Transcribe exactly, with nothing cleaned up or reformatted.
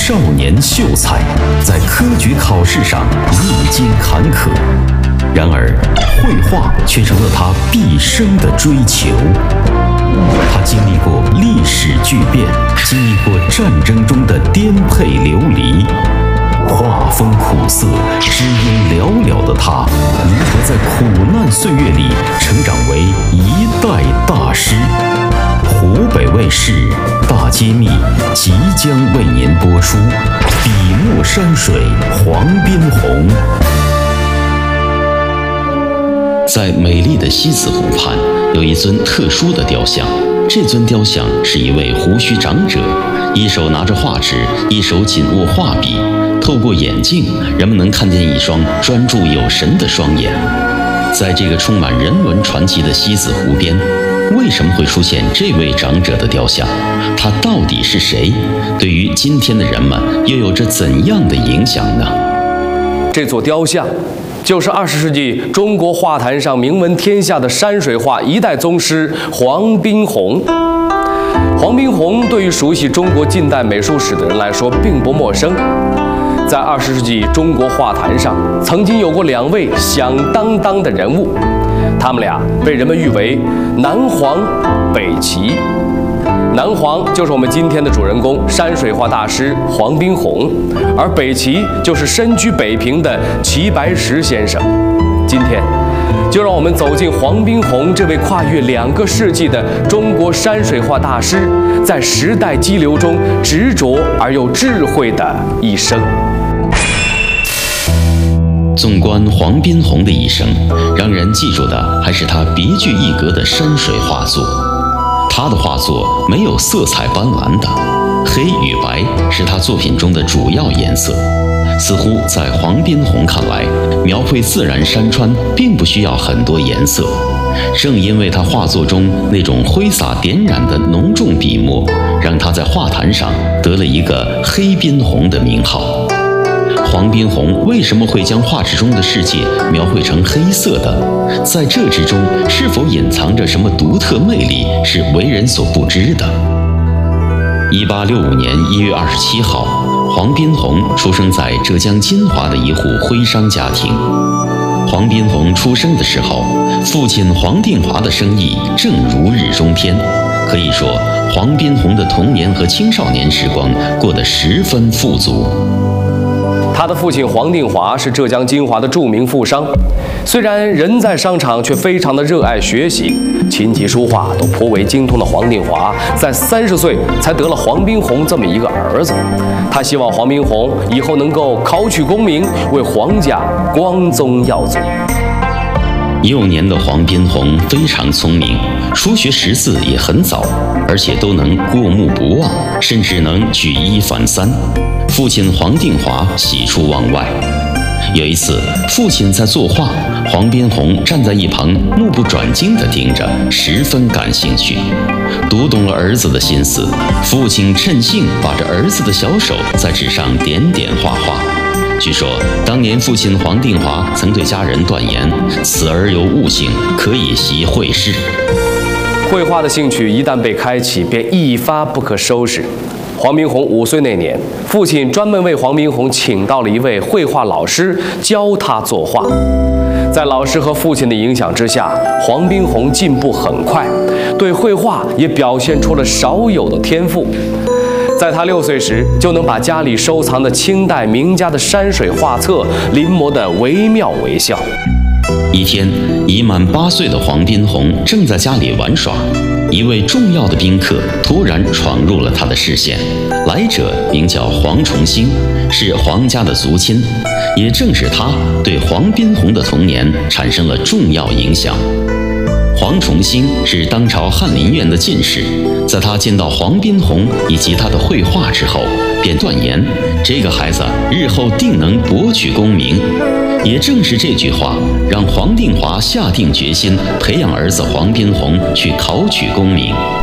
少年秀才，在科举考试上历经坎坷，然而绘画却成了他毕生的追求。他经历过历史巨变，经历过战争中的颠沛流离，画风苦涩，知音寥寥的他，如何在苦难岁月里成长为一代大师？湖北卫视大揭秘即将为您播出，笔墨山水黄宾虹。在美丽的西子湖畔，有一尊特殊的雕像。这尊雕像是一位胡须长者，一手拿着画纸，一手紧握画笔。透过眼镜，人们能看见一双专注有神的双眼。在这个充满人文传奇的西子湖边，为什么会出现这位长者的雕像？他到底是谁？对于今天的人们又有着怎样的影响呢？ 这座雕像就是二十世纪中国画坛上名闻天下的山水画一代宗师黄宾虹。黄宾虹对于熟悉中国近代美术史的人来说并不陌生。在二十世纪中国画坛上，曾经有过两位响当当的人物，他们俩被人们誉为南黄北齐。南黄就是我们今天的主人公山水画大师黄宾虹，而北齐就是身居北平的齐白石先生。今天就让我们走进黄宾虹这位跨越两个世纪的中国山水画大师，在时代激流中执着而又智慧的一生。 纵观黄宾虹的一生，让人记住的还是他别具一格的山水画作。他的画作没有色彩斑斓的，黑与白是他作品中的主要颜色。似乎在黄宾虹看来，描绘自然山川并不需要很多颜色。正因为他画作中那种挥洒点染的浓重笔墨，让他在画坛上得了一个黑宾虹的名号。黄宾虹为什么会将画纸中的世界描绘成黑色的？在这之中是否隐藏着什么独特魅力，是为人所不知的？一八六五年一月二十七号，黄宾虹出生在浙江金华的一户徽商家庭。黄宾虹出生的时候，父亲黄定华的生意正如日中天，可以说黄宾虹的童年和青少年时光过得十分富足。 他的父亲黄定华是浙江金华的著名富商，虽然人在商场，却非常的热爱学习，琴棋书画都颇为精通的黄定华，在三十岁才得了黄宾虹这么一个儿子。他希望黄宾虹以后能够考取功名，为皇家光宗耀祖。 幼年的黄宾虹非常聪明，初学识字也很早，而且都能过目不忘，甚至能举一反三。父亲黄定华喜出望外。有一次，父亲在作画，黄宾虹站在一旁目不转睛地盯着，十分感兴趣。读懂了儿子的心思，父亲趁兴把着儿子的小手在纸上点点画画。据说当年父亲黄定华曾对家人断言，此儿有悟性，可以习绘事。 绘画的兴趣一旦被开启，便一发不可收拾。黄宾虹五岁那年，父亲专门为黄宾虹请到了一位绘画老师，教他作画。在老师和父亲的影响之下，黄宾虹进步很快，对绘画也表现出了少有的天赋。在他六岁时，就能把家里收藏的清代名家的山水画册临摹得惟妙惟肖。 一天，已满八岁的黄宾虹正在家里玩耍，一位重要的宾客突然闯入了他的视线。来者名叫黄崇兴，是黄家的族亲，也正是他对黄宾虹的童年产生了重要影响。黄崇兴是当朝翰林院的进士，在他见到黄宾虹以及他的绘画之后，便断言这个孩子日后定能博取功名。也正是这句话，让黄定华下定决心培养儿子黄宾虹去考取功名。